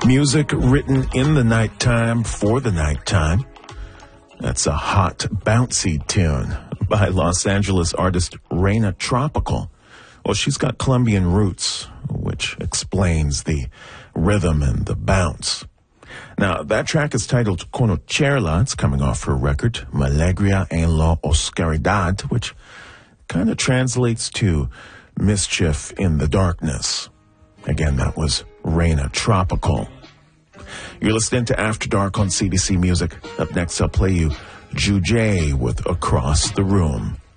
Music written in the nighttime for the nighttime. That's a hot, bouncy tune by Los Angeles artist Reina Tropical. Well, she's got Colombian roots, which explains the rhythm and the bounce. Now, that track is titled Conocerla. It's coming off her record, Malegria en la Oscuridad, which kind of translates to mischief in the darkness. Again, that was Reina Tropical. You're listening to After Dark on CDC Music. Up next, I'll play you Jujay with Across the Room.